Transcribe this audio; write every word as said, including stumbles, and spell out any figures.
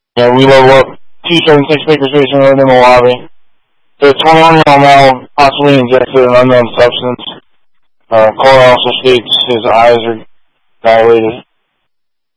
Yeah, we level up two seventy-six Baker Station Road in the lobby. The twenty-one-year-old male possibly injected an unknown substance. Uh, Cole also states his eyes are dilated.